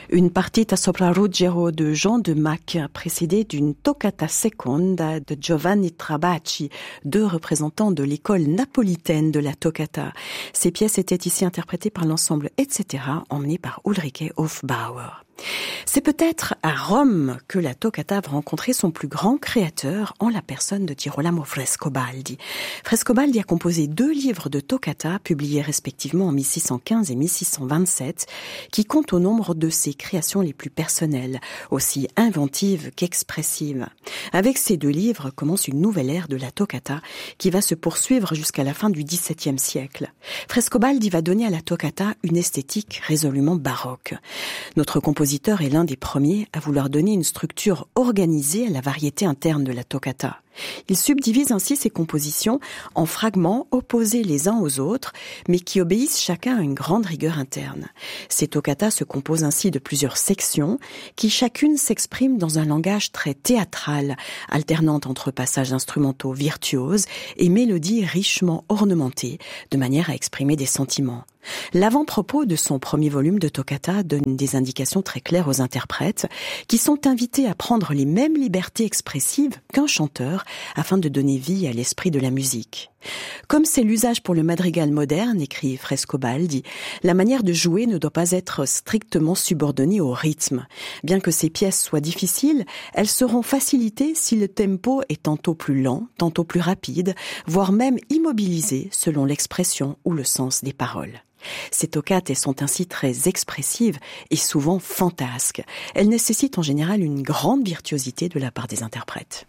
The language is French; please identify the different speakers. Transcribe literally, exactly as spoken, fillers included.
Speaker 1: Une partita sopra Ruggero de Jean de Mack, précédée d'une toccata seconda de Giovanni Trabacci, deux représentants de l'école napolitaine de la toccata. Ces pièces étaient ici interprétées par l'ensemble et cetera, emmené par Ulrike Hofbauer. C'est peut-être à Rome que la toccata va rencontrer son plus grand créateur en la personne de Girolamo Frescobaldi. Frescobaldi a composé deux livres de toccata publiés respectivement en mille six cent quinze et mille six cent vingt-sept qui comptent au nombre de ses créations les plus personnelles, aussi inventives qu'expressives. Avec ces deux livres commence une nouvelle ère de la toccata qui va se poursuivre jusqu'à la fin du dix-septième siècle. Frescobaldi va donner à la toccata une esthétique résolument baroque. Notre compositeur est l'un des premiers à vouloir donner une structure organisée à la variété interne de la toccata. Il subdivise ainsi ses compositions en fragments opposés les uns aux autres, mais qui obéissent chacun à une grande rigueur interne. Ces toccatas se composent ainsi de plusieurs sections, qui chacune s'expriment dans un langage très théâtral, alternant entre passages instrumentaux virtuoses et mélodies richement ornementées, de manière à exprimer des sentiments. L'avant-propos de son premier volume de toccata donne des indications très claires aux interprètes, qui sont invités à prendre les mêmes libertés expressives qu'un chanteur, afin de donner vie à l'esprit de la musique. Comme c'est l'usage pour le madrigal moderne, écrit Frescobaldi, la manière de jouer ne doit pas être strictement subordonnée au rythme. Bien que ces pièces soient difficiles, elles seront facilitées si le tempo est tantôt plus lent, tantôt plus rapide, voire même immobilisé selon l'expression ou le sens des paroles. Ces toccates sont ainsi très expressives et souvent fantasques. Elles nécessitent en général une grande virtuosité de la part des interprètes.